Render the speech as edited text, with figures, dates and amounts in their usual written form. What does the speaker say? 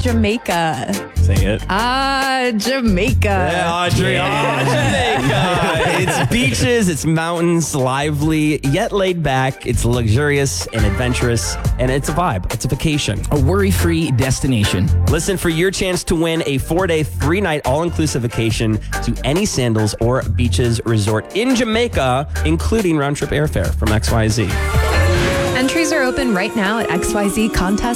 Jamaica. Say it. Jamaica. Yeah, Audrey. Jamaica. It's beaches, it's mountains, lively, yet laid back. It's luxurious and adventurous, and it's a vibe. It's a vacation. A worry-free destination. Listen for your chance to win a 4-day, 3-night all-inclusive vacation to any Sandals or Beaches resort in Jamaica, including round-trip airfare from XYZ. Entries are open right now at xyzcontest.com.